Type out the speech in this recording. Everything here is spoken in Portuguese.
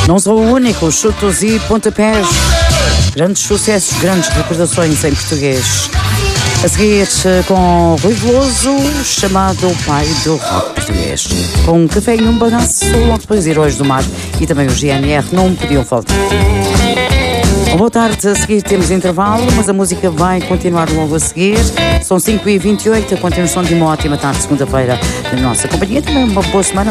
Não sou o único, chutos e pontapés. Grandes sucessos, grandes recordações em português. A seguir, com Rui Veloso, chamado o pai do rock português. Com um café e um bagaço, logo depois Heróis do Mar e também o GNR não podiam faltar. Boa tarde, a seguir temos intervalo, mas a música vai continuar logo a seguir. São 5h28, a continuação de uma ótima tarde, segunda-feira, na nossa companhia. Também uma boa semana.